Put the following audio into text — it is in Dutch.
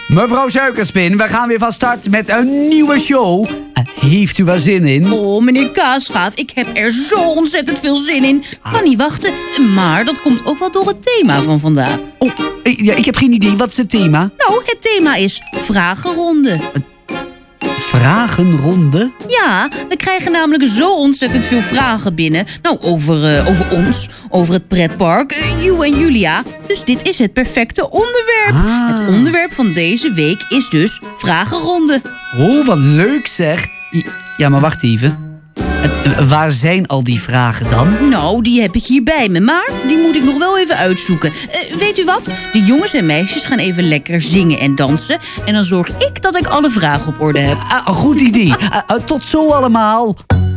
Mevrouw Suikerspin, we gaan weer van start met een nieuwe show. Heeft u waar zin in? Oh, meneer Kaasgaaf, ik heb er zo ontzettend veel zin in. Kan niet wachten, maar dat komt ook wel door het thema van vandaag. Oh, ja, ik heb geen idee. Wat is het thema? Nou, het thema is vragenronde. Vragenronde? Ja, we krijgen namelijk zo ontzettend veel vragen binnen. Nou, over ons, over het pretpark, you en Julia. Dus dit is het perfecte onderwerp. Het onderwerp van deze week is dus vragenronde. Oh, wat leuk zeg. Ja, maar wacht even. Waar zijn al die vragen dan? Nou, die heb ik hier bij me, maar die moet ik nog wel even uitzoeken. Weet u wat? De jongens en meisjes gaan even lekker zingen en dansen. En dan zorg ik dat ik alle vragen op orde heb. Goed idee. Tot zo allemaal.